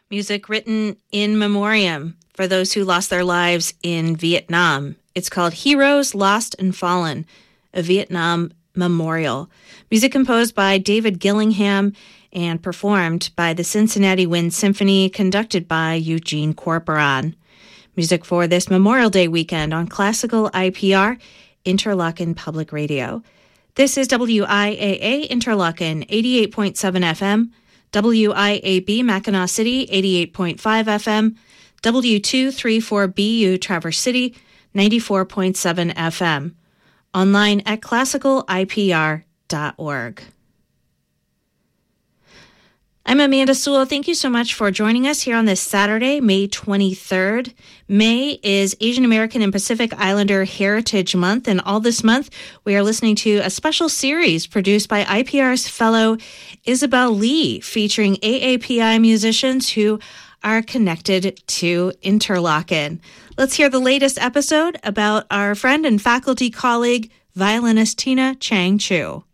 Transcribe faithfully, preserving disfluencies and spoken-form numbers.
Music written in memoriam for those who lost their lives in Vietnam. It's called Heroes Lost and Fallen, a Vietnam memorial. Music composed by David Gillingham and performed by the Cincinnati Wind Symphony, conducted by Eugene Corporon. Music for this Memorial Day weekend on Classical I P R, Interlochen Public Radio. This is W I A A Interlochen, eighty-eight point seven F M, W I A B Mackinac City, eighty-eight point five F M, W two thirty-four B U Traverse City, ninety-four point seven F M. Online at classical I P R dot org. I'm Amanda Sewell. Thank you so much for joining us here on this Saturday, May twenty-third. May is Asian American and Pacific Islander Heritage Month, and all this month we are listening to a special series produced by I P R's fellow Isabel Lee, featuring A A P I musicians who are connected to Interlochen. Let's hear the latest episode about our friend and faculty colleague, violinist Tina Chang Chu.